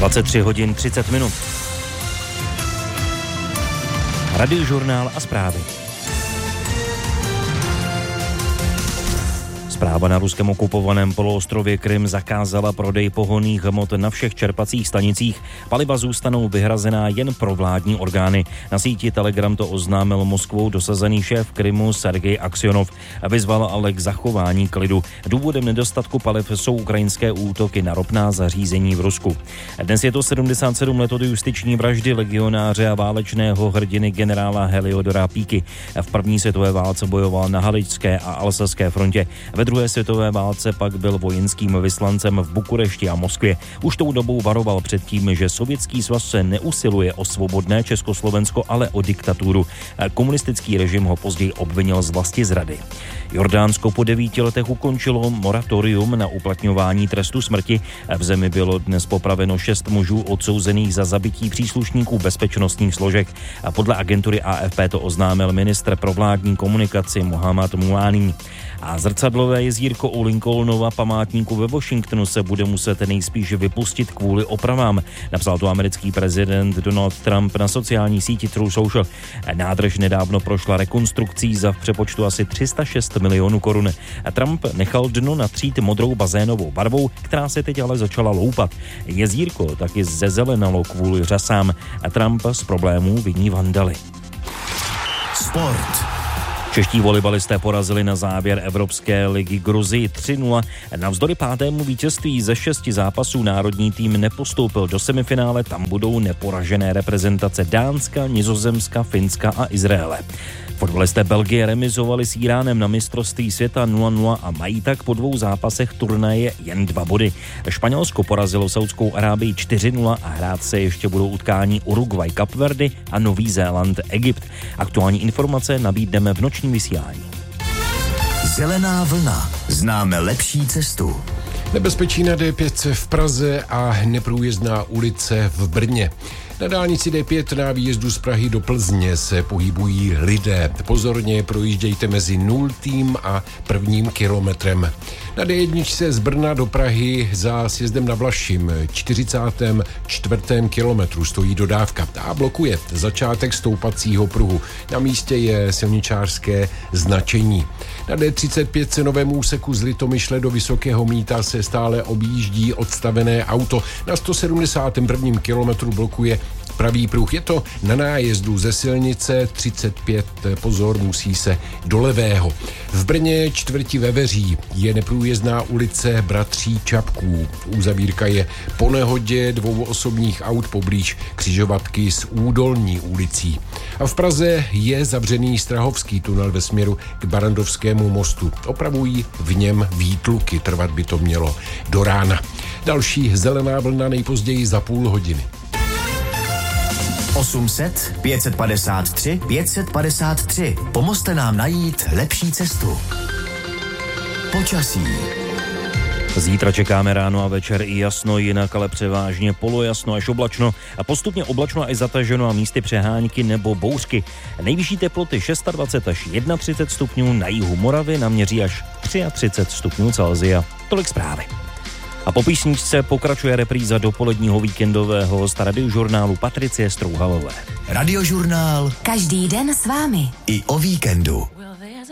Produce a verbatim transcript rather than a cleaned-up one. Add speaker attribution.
Speaker 1: dvacet tři hodin třicet minut. Radiožurnál a zprávy. Správa na ruském okupovaném poloostrově Krym zakázala prodej pohonných hmot na všech čerpacích stanicích. Paliva zůstanou vyhrazená jen pro vládní orgány. Na síti Telegram to oznámil Moskvou dosazený šéf Krymu Sergej Aksionov. Vyzval ale k zachování klidu. Důvodem nedostatku paliv jsou ukrajinské útoky na ropná zařízení v Rusku. Dnes je to sedmdesát sedm let od justiční vraždy legionáře a válečného hrdiny generála Heliodora Píky. V první světové válce bojoval na Haličské a Alsaské frontě. Ve druhé světové válce pak byl vojenským vyslancem v Bukurešti a Moskvě. Už tou dobou varoval před tím, že Sovětský svaz se neusiluje o svobodné Československo, ale o diktaturu. Komunistický režim ho později obvinil z vlastizrady. Jordánsko po devíti letech ukončilo moratorium na uplatňování trestu smrti. V zemi bylo dnes popraveno šest mužů odsouzených za zabití příslušníků bezpečnostních složek. A podle agentury A F P to oznámil ministr pro vládní komunikaci Mohammad Muání. A zrcadlové jezírko u Lincolnova památníku ve Washingtonu se bude muset nejspíš vypustit kvůli opravám. Napsal to americký prezident Donald Trump na sociální síti Truth Social. Nádrž nedávno prošla rekonstrukcí za v přepočtu asi tři sta šest milionů korun. Trump nechal dno natřít modrou bazénovou barvou, která se teď ale začala loupat. Jezírko taky zezelenalo kvůli řasám. Trump z problémů viní vandaly.
Speaker 2: Sport.
Speaker 1: Čeští volejbalisté porazili na závěr Evropské ligy Gruzii tři nula. Navzdory pátému vítězství ze šesti zápasů národní tým nepostoupil do semifinále, tam budou neporažené reprezentace Dánska, Nizozemska, Finska a Izraele. Fotbalisté Belgie remizovali s Íránem na mistrovství světa nula nula a mají tak po dvou zápasech turnaje jen dva body. Španělsko porazilo Saudskou Arábii čtyři nula a hrát se ještě budou utkání Uruguay, Kapverdy a Nový Zéland, Egypt. Aktuální informace nabídneme v nočním vysílání.
Speaker 2: Zelená vlna. Známe lepší cestu.
Speaker 3: Nebezpečí na D pět v Praze a neprůjezdná ulice v Brně. Na dálnici D pět na výjezdu z Prahy do Plzně se pohybují lidé. Pozorně projíždějte mezi nultým a prvním kilometrem. Na D jedna z Brna do Prahy za sjezdem na Vlašim čtyřicátém čtvrtém kilometru stojí dodávka a blokuje začátek stoupacího pruhu. Na místě je silničářské značení. Na D třicet pět se novému úseku z Litomyšle do Vysokého Mýta se stále objíždí odstavené auto. Na sto sedmdesátém prvním kilometru blokuje pravý pruh. Je to na nájezdu ze silnice třicet pět. Pozor, musí se do levého. V Brně čtvrti Veveří je neprůjezdná ulice Bratří Čapků. Uzavírka je po nehodě dvou osobních aut poblíž křižovatky s Údolní ulicí. A v Praze je zavřený Strahovský tunel ve směru k Barandovskému mostu. Opravují v něm výtluky. Trvat by to mělo do rána. Další zelená vlna nejpozději za půl hodiny.
Speaker 2: osm set, pět set padesát tři, pět set padesát tři. Pomozte nám najít lepší cestu. Počasí.
Speaker 1: Zítra čekáme ráno a večer i jasno, jinak ale převážně polojasno až oblačno a postupně oblačno až zataženo a místy přehánky nebo bouřky. Nejvyšší teploty dvacet šest až třicet jedna stupňů, na jihu Moravy naměří až třicet tři stupňů Celsia. Tolik zprávy. A po písničce pokračuje repríza dopoledního víkendového hosta radiožurnálu Patricie Strouhalové.
Speaker 2: Radiožurnál.
Speaker 4: Každý den s vámi.
Speaker 2: I o víkendu.